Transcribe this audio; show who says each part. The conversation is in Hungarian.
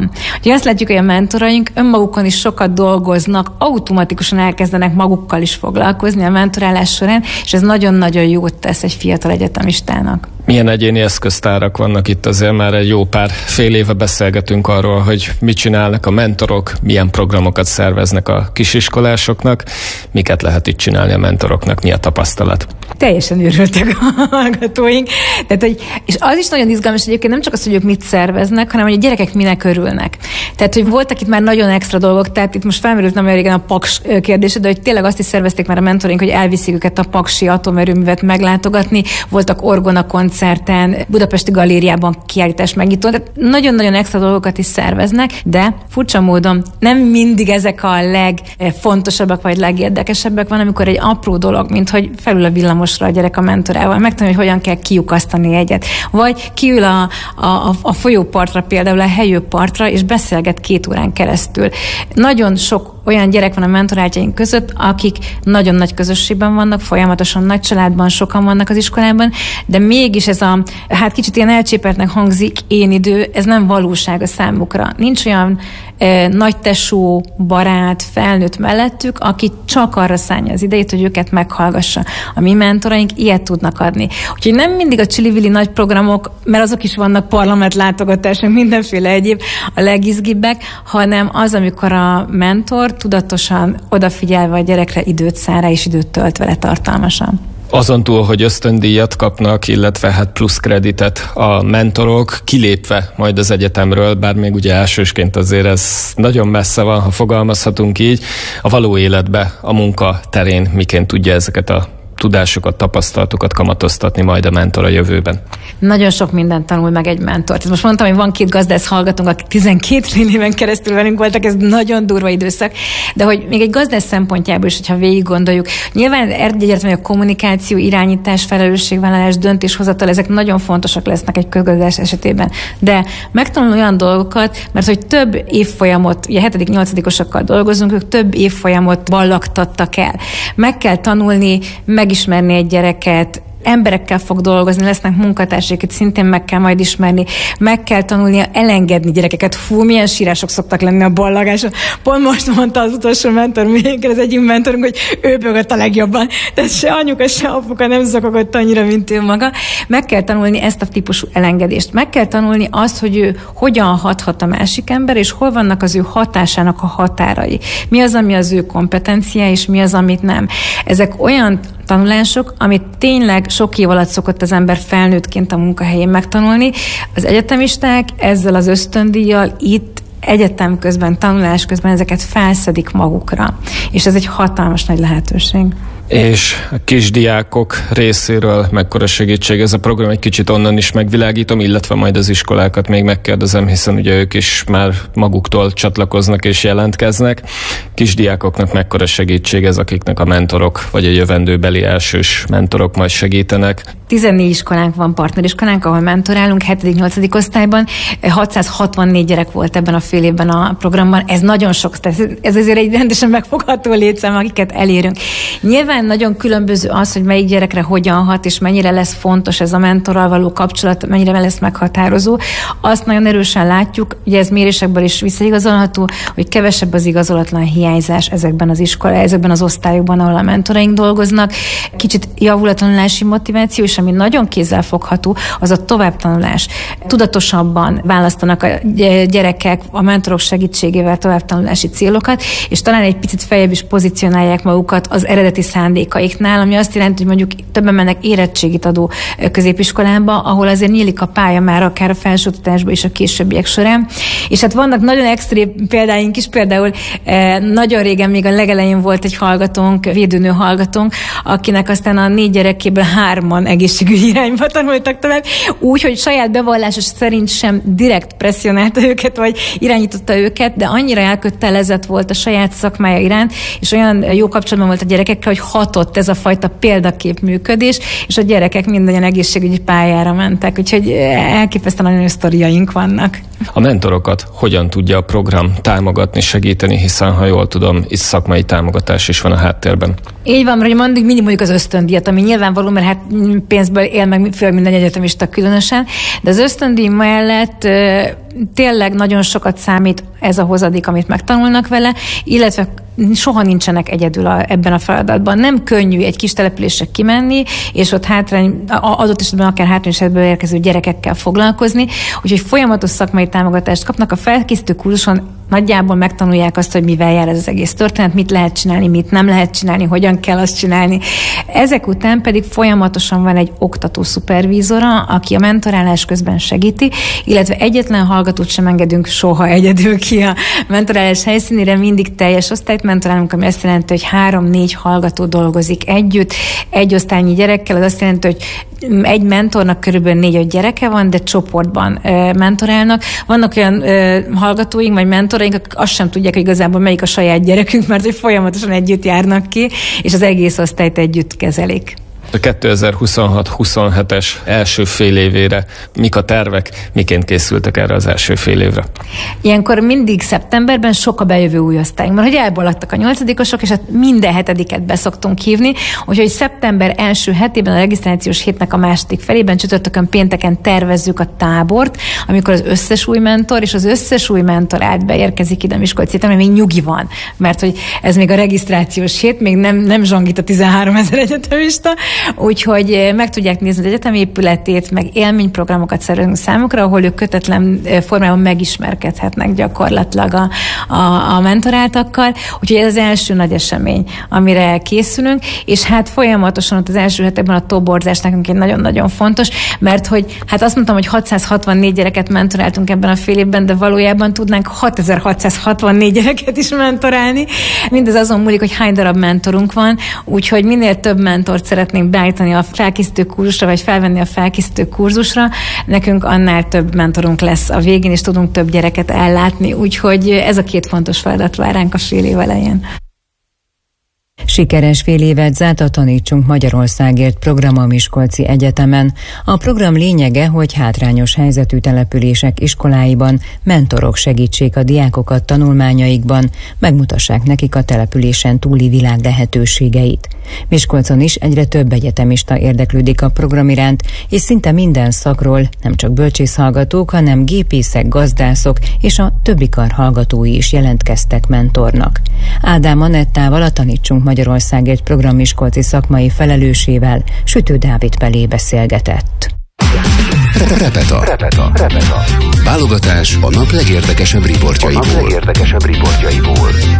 Speaker 1: van. Úgyhogy azt látjuk, hogy a mentoraink önmagukon is sokat dolgoznak, automatikusan elkezdenek magukkal is foglalkozni a mentorálás során, és ez nagyon-nagyon jót tesz egy fiatal egyetemistának.
Speaker 2: Milyen egyéni eszköztárak vannak itt? Azért már egy jó pár fél éve beszélgetünk arról, hogy mit csinálnak a mentorok, milyen programokat szerveznek a kisiskolásoknak, miket lehet itt csinálni a mentoroknak, mi a tapasztalat?
Speaker 1: Teljesen őrültek a hallgatóink. És az is nagyon izgalmas egyébként, nem csak az, hogy ők mit szerveznek, hanem hogy a gyerekek minek örülnek. Tehát, hogy voltak itt már nagyon extra dolgok, tehát itt most felmerült nem olyan régen a Paks kérdése, de hogy tényleg azt is szervezték már a mentorink, hogy elviszik őket a paksi atomerőművet meglátogatni, voltak orgona koncerten, Budapesti Galériában kiállítás megnyitó, tehát nagyon-nagyon extra dolgokat is szerveznek, de furcsa módon nem mindig ezek a legfontosabbak vagy legérdekesebbek van, amikor egy apró dolog, mint hogy felül a villamosra a gyerek a mentorával, megtanulja, hogy hogyan kell kiukasztani egyet. Vagy kiül a folyópartra, például a helyőpartra, és beszélget 2 órán keresztül. Nagyon sok olyan gyerek van a mentorátjaink között, akik nagyon nagy közösségben vannak, folyamatosan nagy családban, sokan vannak az iskolában, de mégis ez kicsit ilyen elcsépertnek hangzik én idő, ez nem valóság a számukra. Nincs olyan nagy tesó, barát, felnőtt mellettük, aki csak arra szánja az idejét, hogy őket meghallgassa. A mi mentoraink ilyet tudnak adni. Úgyhogy nem mindig a csili-vili nagy programok, mert azok is vannak parlamentlátogatások, mindenféle egyéb a legizgibbek, hanem az, amikor a mentor tudatosan odafigyelve a gyerekre időt szán rá, és időt tölt vele tartalmasan.
Speaker 2: Azon túl, hogy ösztöndíjat kapnak, illetve hát plusz kreditet a mentorok, kilépve majd az egyetemről, bár még ugye elsősként azért ez nagyon messze van, ha fogalmazhatunk így, a való életbe, a munka terén miként tudja ezeket a tudásokat, tapasztalatokat kamatoztatni majd a mentor a jövőben?
Speaker 1: Nagyon sok mindent tanul meg egy mentor. Tehát most mondtam, hogy van 2 gazdász hallgatónk, akik 12 éven keresztül velünk voltak, ez nagyon durva időszak, de hogy még egy gazdász szempontjából is, hogyha végig gondoljuk, nyilván egyértelműen a kommunikáció, irányítás, felelősségvállalás, döntéshozatal, ezek nagyon fontosak lesznek egy közgazdás esetében. De megtanul olyan dolgokat, mert hogy több évfolyamot, ugye 7.-8-osakkal dolgozunk, ők több évfolyamot ballagtattak el. Meg kell tanulni, megismerni egy gyereket, emberekkel fog dolgozni, lesznek munkatársak, itt szintén meg kell majd ismerni, meg kell tanulnia elengedni gyerekeket. Fú, milyen sírások szoktak lenni a ballagáson. Pont most mondta az utolsó mentor, még az egyik mentorunk, hogy ő bögött a legjobban. Tehát se anyuka, se apuka nem zokogott annyira, mint ő maga. Meg kell tanulni ezt a típusú elengedést. Meg kell tanulni azt, hogy ő hogyan hathat a másik ember, és hol vannak az ő hatásának a határai. Mi az, ami az ő kompetenciája, és mi az, amit nem. Ezek olyan tanulások, amit tényleg sok év alatt szokott az ember felnőttként a munkahelyén megtanulni. Az egyetemisták ezzel az ösztöndíjjal itt egyetem közben, tanulás közben ezeket felszedik magukra. És ez egy hatalmas nagy lehetőség.
Speaker 2: És a kisdiákok részéről mekkora segítség ez a program, egy kicsit onnan is megvilágítom, illetve majd az iskolákat még megkérdezem, hiszen ugye ők is már maguktól csatlakoznak és jelentkeznek. Kisdiákoknak mekkora segítség ez, akiknek a mentorok, vagy a jövendőbeli elsős mentorok majd segítenek? 14
Speaker 1: iskolánk van, partneriskolánk, ahol mentorálunk, 7.-8. osztályban. 664 gyerek volt ebben a fél évben a programban. Ez nagyon sok, ez azért egy rendesen megfogható létszám, akiket elérünk. Nyilván nagyon különböző az, hogy melyik gyerekre hogyan hat, és mennyire lesz fontos ez a mentorral való kapcsolat, mennyire lesz meghatározó. Azt nagyon erősen látjuk, ugye ez mérésekből is visszaigazolható, hogy kevesebb az igazolatlan hiányzás ezekben az iskolában, ezekben az osztályokban, ahol a mentoraink dolgoznak. Kicsit javul a tanulási motiváció, és ami nagyon kézzelfogható, az a továbbtanulás. Tudatosabban választanak a gyerekek a mentorok segítségével továbbtanulási célokat, és talán egy picit feljebb is pozícionálják magukat az eredeti szándékaiknál, ami azt jelenti, hogy mondjuk többen mennek érettségit adó középiskolába, ahol azért nyílik a pálya már akár a felsőoktatásba is a későbbiek során. És hát vannak nagyon extrém példáink is, például nagyon régen még a legelején volt egy hallgatónk, védőnő hallgatónk, akinek aztán a 4 gyerekéből 3-an egészségügyi irányba tanultak tovább, úgy, hogy saját bevallása szerint sem direkt presszionálta őket, vagy irányította őket, de annyira elkötelezett volt a saját szakmája iránt, és olyan jó kapcsolatban volt a gyerekekkel, hogy hatott ez a fajta példakép működés, és a gyerekek mindannyian egészségügyi pályára mentek, úgyhogy elképesztően nagyon sztoriaink vannak.
Speaker 2: A mentorokat hogyan tudja a program támogatni, segíteni, hiszen ha jól tudom, itt szakmai támogatás is van a háttérben.
Speaker 1: Így van, mert mindig mondjuk az ösztöndíjat, ami nyilvánvaló, mert hát pénzből él meg föl minden egyetemista különösen, de az ösztöndíj mellett tényleg nagyon sokat számít ez a hozadék, amit megtanulnak vele, illetve soha nincsenek egyedül ebben a feladatban. Nem könnyű egy kis településre kimenni, és ott adott esetben akár hátrányos helyzetből érkező gyerekekkel foglalkozni, úgyhogy folyamatos szakmai támogatást kapnak. A felkészítő kurzuson nagyjából megtanulják azt, hogy mivel jár ez az egész történet, mit lehet csinálni, mit nem lehet csinálni, hogyan kell azt csinálni. Ezek után pedig folyamatosan van egy oktató szupervízora, aki a mentorálás közben segíti, illetve egyetlen hallgatót sem engedünk soha egyedül ki a mentorálás helyszínére, mindig teljes osztályt mentorálunk, ami azt jelenti, hogy 3-4 hallgató dolgozik együtt, egy osztálynyi gyerekkel, az azt jelenti, hogy egy mentornak körülbelül 4-5 gyereke van, de csoportban mentorálnak. Vannak olyan hallgatóink, vagy mentoraink, akik azt sem tudják, hogy igazából melyik a saját gyerekünk, mert hogy folyamatosan együtt járnak ki, és az egész osztályt együtt kezelik.
Speaker 2: A 2026-27-es első fél évére mik a tervek, miként készültek erre az első fél évre?
Speaker 1: Ilyenkor mindig szeptemberben sok a bejövő új osztályunk, mert hogy elbalagtak a 8-osok, és hát minden 7-et beszoktunk hívni, úgyhogy szeptember első hetében, a regisztrációs hétnek a második felében, csütörtökön, pénteken tervezzük a tábort, amikor az összes új mentor és az összes új mentor beérkezik ide Miskolc-Egyetemre, még nyugi van, mert hogy ez még a regisztrációs hét, még nem zsongít a 13 000 egyetemista, úgyhogy meg tudják nézni az egyetem épületét, meg élményprogramokat szervezünk számukra, ahol ők kötetlen formában megismerkedhetnek gyakorlatilag a mentoráltakkal. Úgyhogy ez az első nagy esemény, amire készülünk, és hát folyamatosan ott az első hetekben a toborzás nekünk egy nagyon-nagyon fontos, mert hogy hát azt mondtam, hogy 664 gyereket mentoráltunk ebben a fél évben, de valójában tudnánk 6664 gyereket is mentorálni. Mindez azon múlik, hogy hány darab mentorunk van, úgyhogy minél több mentort szeretnénk beállítani a felkészítő kurzusra, vagy felvenni a felkészítő kurzusra, nekünk annál több mentorunk lesz a végén, és tudunk több gyereket ellátni. Úgyhogy ez a két fontos feladat vár ránk a fél év elején.
Speaker 3: Sikeres fél évet zárt a Tanítsunk Magyarországért program a Miskolci Egyetemen. A program lényege, hogy hátrányos helyzetű települések iskoláiban mentorok segítsék a diákokat tanulmányaikban, megmutassák nekik a településen túli világ lehetőségeit. Miskolcon is egyre több egyetemista érdeklődik a program iránt, és szinte minden szakról nem csak bölcsészhallgatók, hanem gépészek, gazdászok és a többi kar hallgatói is jelentkeztek mentornak. Ádám Anettával, a Tanítsunk Magyarországért program miskolci szakmai felelősével Sütő Dávid Pelé beszélgetett.
Speaker 4: Repeta. Válogatás a nap legérdekesebb riportjaiból.